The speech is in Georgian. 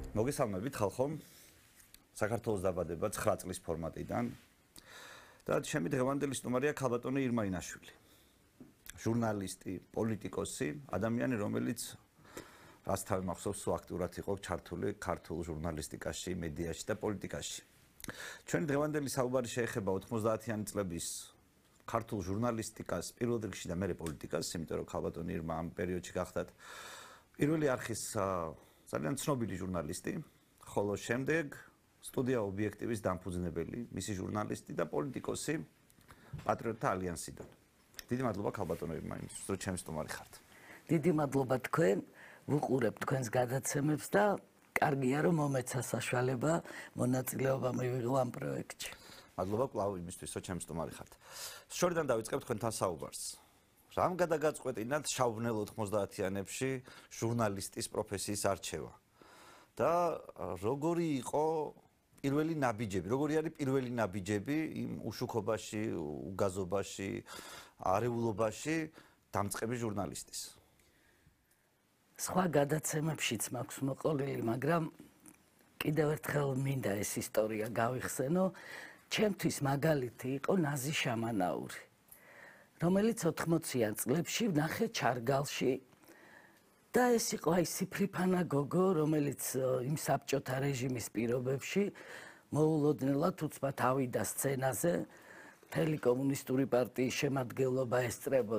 მოგესალმებით ხალხო. საქართველოს დაბადება 9 წლის ფორმატიდან და ჩემი დღევანდელი სტუმარია ქალბატონი ირმა ინაშვილი. ჟურნალისტი, პოლიტიკოსი, ადამიანი, რომელიც რასთავი მახსოვს, აქტიურად იყო ჩართული ქართულ ჟურნალისტიკაში, მედიაში და პოლიტიკაში. ჩვენი დღევანდელი საუბარი შეეხება 90-იანი წლების ქართულ ჟურნალისტიკას, პირველ რიგში და მერე პოლიტიკას, იმიტომ რომ ქალბატონი ირმა ამ პერიოდში გახდათ პირველი არხის ძალიან ცნობილი ჟურნალისტი, ხოლო შემდეგ სტუდია ობიექტივის დამფუძნებელი, მისი ჟურნალისტი და პოლიტიკოსი პატრიოტთა ალიანსიდან. დიდი მადლობა ქალბატონო ირმა, იმისთვის რომ ჩემი სტუმარი ხართ. დიდი მადლობა თქვენ, ვუყურებ თქვენს გადაცემებს და კარგია რომ მომეცა საშუალება მონაწილეობა მივიღო ამ პროექტში. მადლობა კვლავ იმისთვის რომ ჩემი სტუმარი ხართ. შორიდან დავიწყებ თქვენთან საუბარს. რამ გადაგაწყვეტინათ შავბნელ 90-იანებში ჟურნალისტის პროფესიის არჩევა? და როგორი იყო პირველი ნაბიჯები, როგორი არის პირველი ნაბიჯები იმ უშუქობაში, უგაზობაში, არეულობაში დამწყები ჟურნალისტის? სხვა გადაცემებშიც მაქვს მოყოლილი, მაგრამ კიდევ ერთხელ მინდა ეს ისტორია გავიხსენო. ჩემთვის მაგალითი იყო ნაზი შამანაური, რომელიც 80-იან წლებში ვნახე ჩარგალში და ეს იყო აი სიფრიფანა გოგო, რომელიც იმ საბჭოთა რეჟიმის პირობებში მოულოდნელად უცბად ავიდა სცენაზე, მთელი კომუნისტური პარტიის შემადგენლობა ესწრებოდა